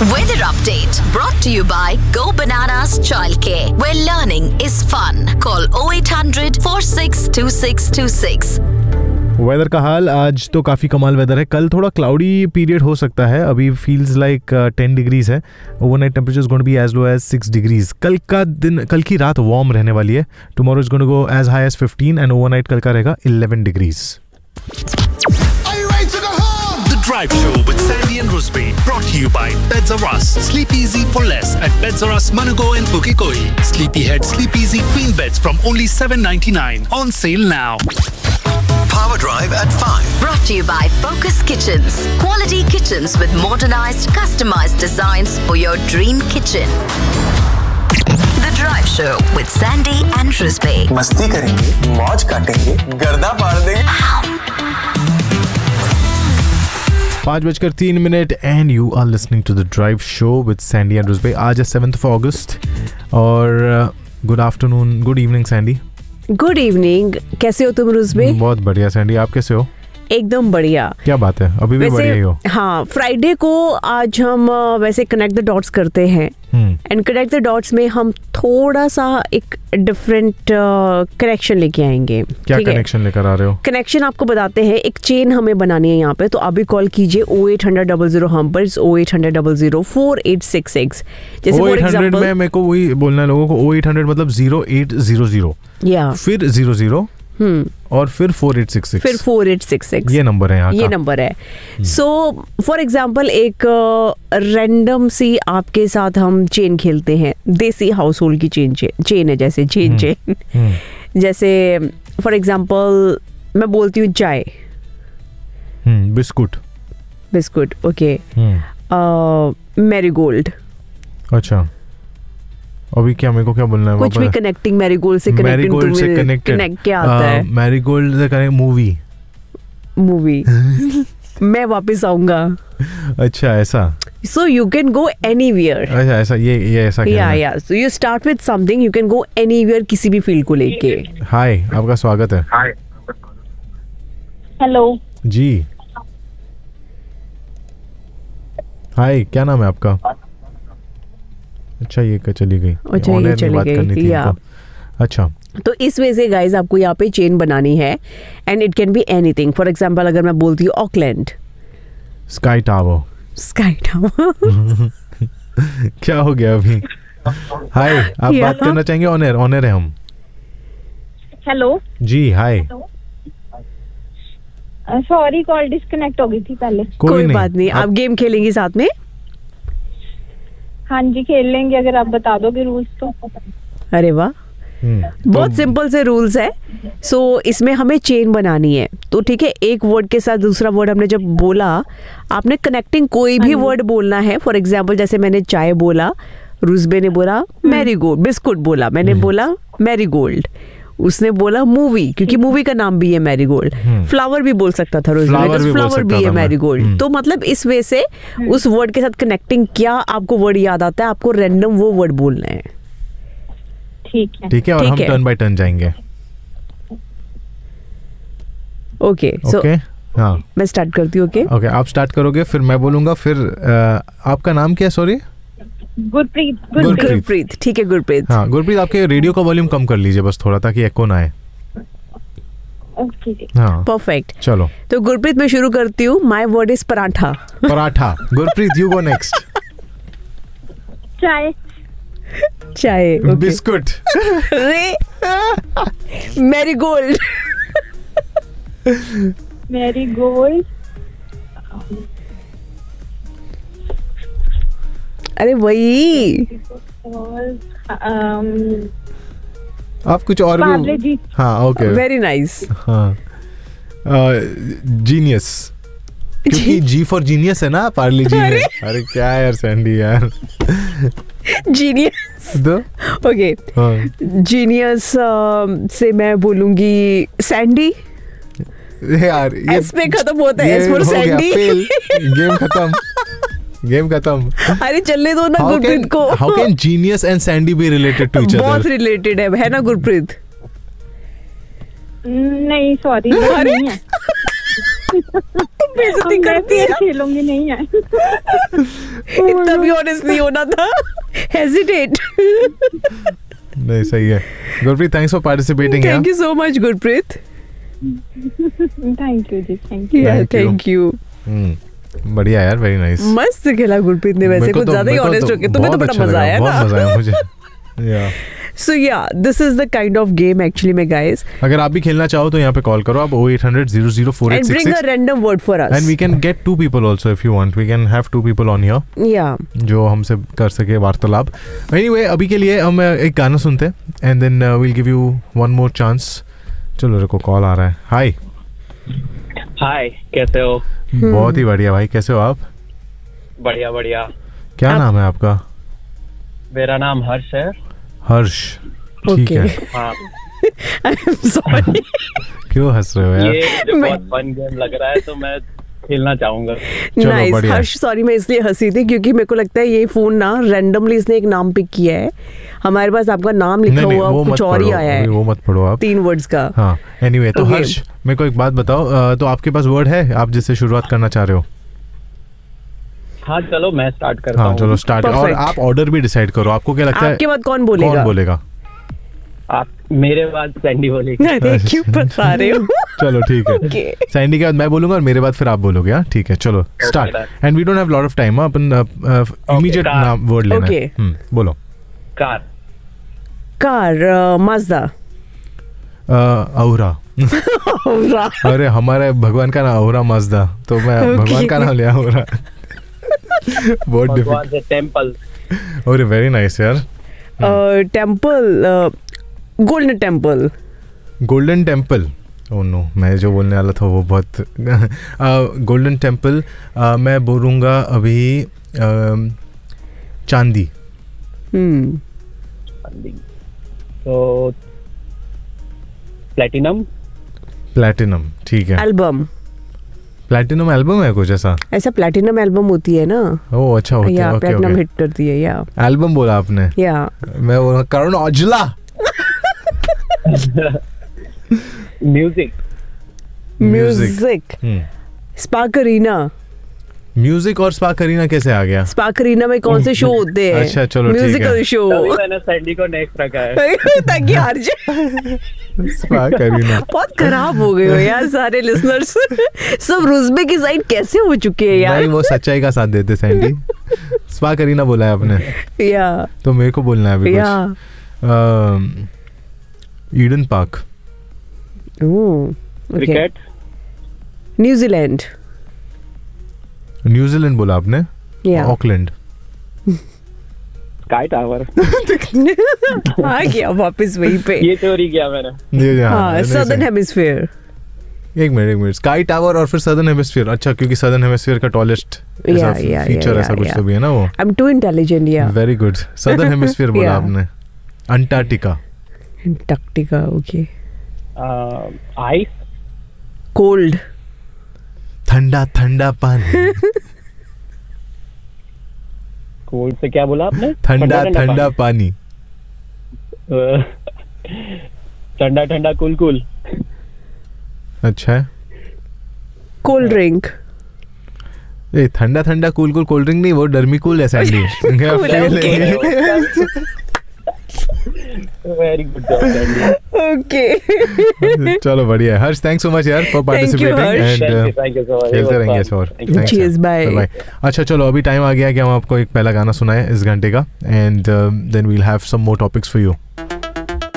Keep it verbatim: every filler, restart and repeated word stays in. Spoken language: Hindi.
Weather update brought to you by Go Bananas Childcare, where learning is fun. Call oh eight hundred four six two six two six. Weather का हाल आज तो काफ़ी कमाल वेदर है. कल थोड़ा क्लाउडी पीरियड हो सकता है. अभी फील्स लाइक टेन डिग्रीज है. Overnight temperature is going to be as low as six degrees. कल का दिन कल की रात वार्म रहने वाली है. Tomorrow is going to go as high as fifteen and overnight कल का रहेगा eleven degrees. Drive Show with Sandy and Rusby, brought to you by Beds of Us. Sleep easy for less at Beds of Us, Manago and Pukikoi. Sleepyhead Sleep Easy Queen Beds from only seven ninety-nine. On sale now. Power Drive at five. Brought to you by Focus Kitchens. Quality kitchens with modernized, customized designs for your dream kitchen. The Drive Show with Sandy and Rusby. मस्ती करेंगे, मौज काटेंगे, गर्दा फाड़ देंगे. पाँच बजकर तीन minute and you are listening to the drive show with Sandy and रुजबे. आज है सेवन्थ ऑफ अगस्त और good afternoon, good evening Sandy. Good evening. कैसे हो तुम रुजबे? बहुत बढ़िया सैंडी, आप कैसे हो? एकदम बढ़िया. क्या बात है, अभी भी बढ़िया ही हो. हाँ, फ्राइडे को आज हम वैसे कनेक्ट द डॉट्स करते हैं एंड कनेक्ट द डॉट्स में हम थोड़ा सा एक डिफरेंट कनेक्शन लेके आएंगे. क्या कनेक्शन लेकर आ रहे हो? कनेक्शन आपको बताते हैं. एक चेन हमें बनानी है यहाँ पे, तो अभी कॉल कीजिए ओ एट हंड्रेड डबल जीरो हम पर ओ eight hundred double zero four eight six six. जैसे ओ एट हंड्रेड में मेरे को वही बोलना है लोगों को. ओ एट हंड्रेड मतलब जीरो एट जीरो जीरो या फिर जीरो जीरो और फिर फोर एट सिक्स सिक्स फिर फोर एट सिक्स सिक्स. ये नंबर है यहाँ ये नंबर है. सो फॉर एग्जाम्पल एक रैंडम uh, सी आपके साथ हम चेन खेलते हैं. देसी हाउस होल्ड की चेन चेन है, जैसे चेन चेन जैसे फॉर एग्जाम्पल मैं बोलती हूँ चाय, बिस्कुट बिस्कुट ओके, मैरीगोल्ड. अच्छा, अभी क्या मेरे को क्या बोलना है? कुछ भी कनेक्टिंग मैरीगोल्ड से कनेक्टिंग. मैरीगोल्ड से कनेक्टेड कनेक्ट क्या आता है? मैरीगोल्ड से कनेक्ट मूवी मूवी मैं वापस आऊंगा. अच्छा ऐसा. So you can go anywhere. अच्छा ऐसा, ये ये ऐसा क्या है? Yeah yeah. So you start with something, you can go anywhere किसी भी फील्ड को लेके. हाय, आपका स्वागत है. हाय. हेलो जी. हाय, क्या नाम है आपका? अच्छा ये चली गई. अच्छा ये चली गई या. अच्छा, तो इस वजह से गाइज आपको यहाँ पे चेन बनानी है and it can be anything. For example अगर मैं बोलती हूँ Auckland, sky tower. Sky tower क्या हो गया अभी? हाय, आप बात करना चाहेंगे? ऑनर ऑनर है हम. हेलो जी. हाय. सॉरी, कॉल डिस्कनेक्ट हो गई थी पहले. कोई, कोई बात नहीं. आप गेम खेलेंगी साथ में? हाँ जी, खेल लेंगे अगर आप बता दोगे रूल्स तो. अरे वाह, बहुत सिंपल से रूल्स है. सो so, इसमें हमें चेन बनानी है. तो ठीक है, एक वर्ड के साथ दूसरा वर्ड हमने जब बोला, आपने कनेक्टिंग कोई भी वर्ड बोलना है. फॉर एग्जांपल जैसे मैंने चाय बोला, रुजबे ने बोला मैरीगोल्ड. बिस्कुट बोला, मैंने बोला मैरीगोल्ड. उसने बोला मूवी, क्योंकि मूवी का नाम भी है मैरीगोल्ड. फ्लावर भी बोल सकता था रुजबे, तो फ्लावर भी है मैरीगोल्ड. तो मतलब इस वे से उस वर्ड के साथ कनेक्टिंग क्या आपको वर्ड याद आता है, आपको रैंडम वो वर्ड बोलना है. ठीक है ठीक है. और हम टर्न बाय टर्न जाएंगे. ओके सो हाँ, मैं स्टार्ट करती हूँ. ओके ओके, आप स्टार्ट करोगे, फिर मैं बोलूंगा. फिर आपका नाम क्या है? सॉरी, गुरप्रीत. गुरप्रीत. ठीक है गुरप्रीत. हाँ गुरप्रीत, आपके रेडियो का वॉल्यूम कम कर लीजिए बस थोड़ा, ताकि एको ना आए. ओके. हाँ परफेक्ट. चलो तो गुरप्रीत मैं शुरू करती हूँ. My word is paratha. Paratha. Gurpreet you go next. चाय. चाय. बिस्कुट. रे मैरीगोल्ड. मैरीगोल्ड. अरे वही. आप कुछ और भी. हाँ ओके, वेरी नाइस. हाँ, जीनियस, क्योंकि जी फॉर जीनियस है ना, पार्ले जी में. अरे क्या यार सैंडी यार. जीनियस. दो. ओके, जीनियस से मैं बोलूंगी सैंडी. यार ये एस पे खत्म होता है. S for Sandy. गेम खत्म. गेम खत्म. अरे चलने दो ना गुरप्रीत को. How can genius and Sandy be related to each other? बहुत रिलेटेड है, है ना गुरप्रीत? नहीं सॉरी, नहीं है. तुम बेइज्जती करती है। खेलूंगी नहीं है। इतना भी ऑनेस्ट नहीं होना था। हेजिटेट। नहीं सही है। Gurpreet thanks for participating. Thank you so much Gurpreet. Thank you ji, thank you. Thank you. Thank you. बढ़िया यार, वेरी नाइस। मस्त खेला गुरप्रीत ने, वैसे कुछ ज्यादा ही ऑनेस्ट हो गया। तुम्हें तो बड़ा मजा आया ना। बहुत मजा आया मुझे। या So yeah, this is the kind of game actually में guys. अगर आप भी खेलना चाहो तो यहाँ पे कॉल करो आप oh eight hundred zero zero four eight And six bring six a random word for us. and we can get two people also if you want. We can have two people on here Yeah. जो हमसे कर सके वार्तालाप। Anyway, अभी के लिए हम एक गाना सुनते हैं and then uh, we'll give you one more chance. चलो रुको, कॉल आ रहा है। हाय हाय, कैसे हो? बहुत ही बढ़िया भाई, कैसे हो आप? बढ़िया बढ़िया। क्या आप- नाम है आपका? मेरा नाम हर्ष है। हर्ष। ठीक Okay. है। हाँ, I'm sorry. क्यों हंस रहे हो यार? ये मुझे बहुत फन गेम लग रहा है तो मैं खेलना चाहूंगा। चलो, Nice. बढ़िया। हर्ष सॉरी मैं इसलिए हंसी थी क्योंकि मेरे को लगता है ये फोन ना रैंडमली इसने एक नाम पिक किया है। हमारे पास आपका नाम लिखा नहीं नहीं, हुआ वो कुछ मत और ही पढ़ो, आया अभी है, वो मत पढ़ो आप। तीन वर्ड्स का। हाँ, एनीवे तो Okay. हर्ष मेरे को एक बात बताओ, अ, तो आपके पास वर्ड है आप जिससे शुरुआत करना चाह रहे हो? हाँ चलो मैं स्टार्ट करता हाँ हूँ। चलो स्टार्ट। और Perfect. आप ऑर्डर भी डिसाइड करो, आपको क्या लगता है आपके बाद कौन बोलेगा? कौन बोलेगा? आप मेरे बाद सैंडी बोलेगी। अरे क्यों बता रहे हो? चलो ठीक है। Okay. सैंडी के बाद मैं बोलूंगा और मेरे बाद फिर आप बोलोगे। हाँ ठीक है, चलो start. And we don't have lot of time, upon immediate car. नाम वर्ड लेना है। Okay. हम्म, बोलो। कार। Car Mazda. औरा। अरे हमारे भगवान का नाम औरा मजदा, तो मैं Okay. भगवान का नाम लिया औरा। बहुत भगवान डिफिकल्ट। से टेम्पल। अरे वेरी नाइस यार। Temple golden temple. Golden temple. Oh no, मैं जो बोलने वाला था वो बहुत गोल्डन टेम्पल। मैं बोलूँगा अभी uh, चांदी। हम्म तो प्लेटिनम। प्लैटिनम, ठीक है। एल्बम। प्लैटिनम एल्बम है कुछ ऐसा? ऐसा प्लैटिनम एल्बम होती है ना? ओह अच्छा होती है। या ओके प्लैटिनम ओके। हिट करती है या एल्बम बोला आपने? या मैं बोलूँगा करुण औजला। म्यूजिक। म्यूजिक। स्पार्करीना। म्यूजिक और स्पा करीना कैसे आ गया? स्पार्करीना में कौन से शो होते हैं? अच्छा, चलो, ठीक है। Musical show. तभी मैंने सैंडी को नेक्स्ट रखा है। ताकि हार जाए। स्पा करीना। बहुत खराब हो गए हो यार सारे लिसनर्स। सब रुस्बे की साइड कैसे हो चुके हैं यार? नहीं, वो सच्चाई का साथ देते सैंडी। स्पा करीना बोला है आपने, या तो मेरे को बोलना है अभी या कुछ। Eden park. Cricket. New Zealand. New Zealand बोला आपने? या ऑकलैंड। Sky tower. आ गया वापस वहीं पे। ये चोरी किया मैंने। ये हाँ, हाँ, नहीं, सदर्न सही। हेमिस्फीयर। एक मिनट एक मिनट, स्काई टावर और फिर सदर्न हेमिस्फीयर। अच्छा, क्योंकि सदर्न हेमिस्फीयर का टॉलेस्ट या, या, फीचर या, ऐसा या, कुछ या। तो भी है ना वो। आई एम टू इंटेलिजेंट या। Very good. सदर्न हेमिस्फीयर बोला Yeah. आपने। Antarctica. Antarctica. Okay. Ice. Cold. ठंडा ठंडा पानी। कोल्ड से क्या बोला आपने? ठंडा ठंडा पानी। ठंडा ठंडा कूल कूल। अच्छा है। Cold drink. ए ठंडा ठंडा कूल कूल कोल्ड ड्रिंक नहीं, वो डर्मी कूल है सैंडी। Cool है, okay. Very good job Sandy. Okay. चलो बढ़िया है। हर्ष थैंक्स सो मच यार for participating Harsh. And thank you thank you so much. खेलते रहेंगे इस और। Thanks, Cheers, यार। bye. Bye. अच्छा चलो, अभी टाइम आ गया कि हम आपको एक पहला गाना सुनाए इस घंटे का, and then we'll have some more topics for you.